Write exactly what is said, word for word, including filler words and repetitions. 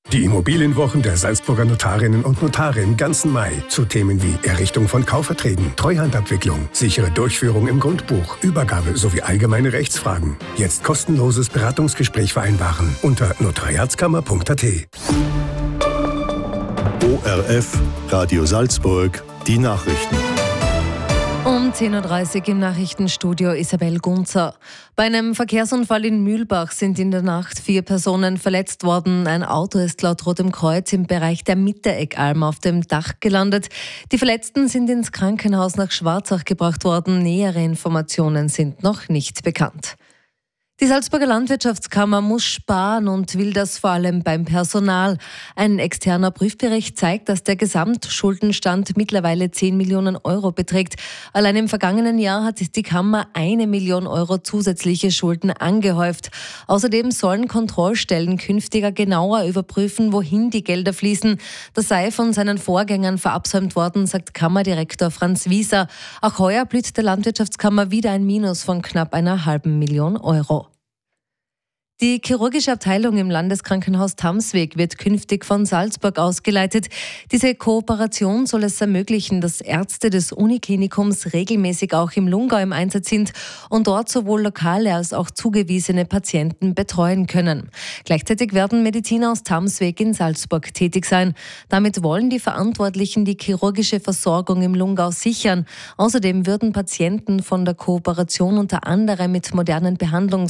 Die Immobilienwochen der Salzburger Notarinnen und Notare im ganzen Mai zu Themen wie Errichtung von Kaufverträgen, Treuhandabwicklung, sichere Durchführung im Grundbuch, Übergabe sowie allgemeine Rechtsfragen. Jetzt kostenloses Beratungsgespräch vereinbaren unter notariatskammer punkt a t. O R F, Radio Salzburg, die Nachrichten. Um zehn Uhr dreißig im Nachrichtenstudio Isabel Gunzer. Bei einem Verkehrsunfall in Mühlbach sind in der Nacht vier Personen verletzt worden. Ein Auto ist laut Rotem Kreuz im Bereich der Mittereckalm auf dem Dach gelandet. Die Verletzten sind ins Krankenhaus nach Schwarzach gebracht worden. Nähere Informationen sind noch nicht bekannt. Die Salzburger Landwirtschaftskammer muss sparen und will das vor allem beim Personal. Ein externer Prüfbericht zeigt, dass der Gesamtschuldenstand mittlerweile zehn Millionen Euro beträgt. Allein im vergangenen Jahr hat die Kammer eine Million Euro zusätzliche Schulden angehäuft. Außerdem sollen Kontrollstellen künftiger genauer überprüfen, wohin die Gelder fließen. Das sei von seinen Vorgängern verabsäumt worden, sagt Kammerdirektor Franz Wieser. Auch heuer blüht der Landwirtschaftskammer wieder ein Minus von knapp einer halben Million Euro. Die chirurgische Abteilung im Landeskrankenhaus Tamsweg wird künftig von Salzburg ausgeleitet. Diese Kooperation soll es ermöglichen, dass Ärzte des Uniklinikums regelmäßig auch im Lungau im Einsatz sind und dort sowohl lokale als auch zugewiesene Patienten betreuen können. Gleichzeitig werden Mediziner aus Tamsweg in Salzburg tätig sein. Damit wollen die Verantwortlichen die chirurgische Versorgung im Lungau sichern. Außerdem würden Patienten von der Kooperation unter anderem mit modernen Behandlungs